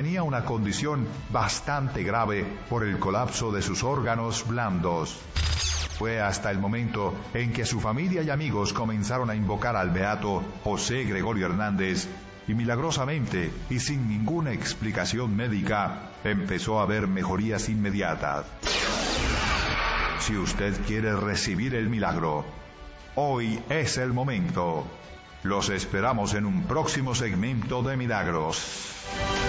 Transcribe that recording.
Tenía una condición bastante grave por el colapso de sus órganos blandos. Fue hasta el momento en que su familia y amigos comenzaron a invocar al beato José Gregorio Hernández y milagrosamente y sin ninguna explicación médica empezó a ver mejorías inmediatas. Si usted quiere recibir el milagro, hoy es el momento. Los esperamos en un próximo segmento de Milagros.